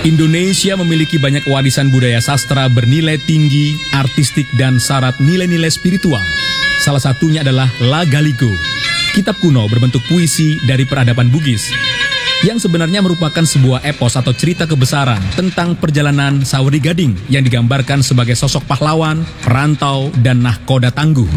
Indonesia memiliki banyak warisan budaya sastra bernilai tinggi, artistik, dan syarat nilai-nilai spiritual. Salah satunya adalah Lagaligo, kitab kuno berbentuk puisi dari peradaban Bugis, yang sebenarnya merupakan sebuah epos atau cerita kebesaran tentang perjalanan Sauri Gading yang digambarkan sebagai sosok pahlawan, perantau, dan nahkoda tangguh.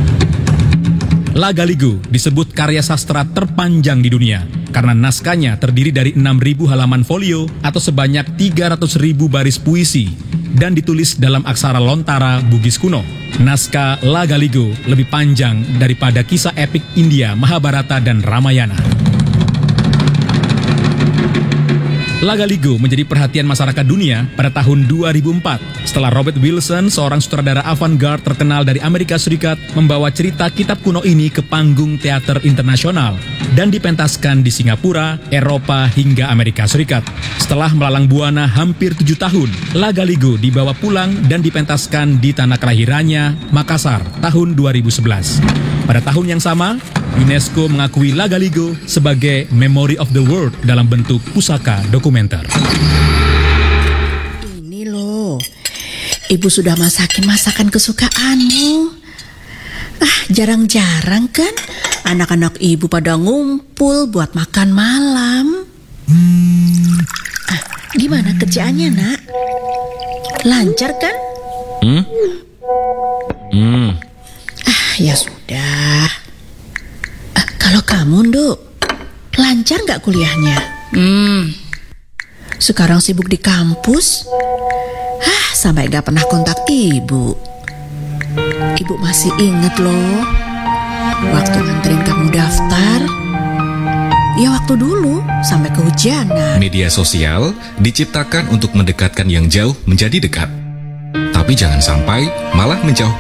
Lagaligo disebut karya sastra terpanjang di dunia karena naskahnya terdiri dari 6.000 halaman folio atau sebanyak 300.000 baris puisi dan ditulis dalam aksara lontara Bugis kuno. Naskah Lagaligo lebih panjang daripada kisah epik India, Mahabharata, dan Ramayana. Lagaligo menjadi perhatian masyarakat dunia pada tahun 2004 setelah Robert Wilson, seorang sutradara avant-garde terkenal dari Amerika Serikat, membawa cerita kitab kuno ini ke panggung teater internasional dan dipentaskan di Singapura, Eropa, hingga Amerika Serikat. Setelah melalang buana hampir 7 tahun, Lagaligo dibawa pulang dan dipentaskan di tanah kelahirannya, Makassar, tahun 2011. Pada tahun yang sama, UNESCO mengakui Lagaligo sebagai Memory of the World dalam bentuk pusaka dokumenter. Ini loh, Ibu sudah masakin masakan kesukaanmu. Jarang-jarang kan anak-anak Ibu pada ngumpul buat makan malam. Gimana kerjaannya, Nak? Lancar kan? Ya sudah. Kalau kamu, Nduk, lancar nggak kuliahnya? Sekarang sibuk di kampus. Sampai nggak pernah kontak Ibu. Ibu masih inget loh, waktu nganterin kamu daftar. Ya waktu dulu, sampai kehujanan. Media sosial diciptakan untuk mendekatkan yang jauh menjadi dekat. Tapi jangan sampai malah menjauhkan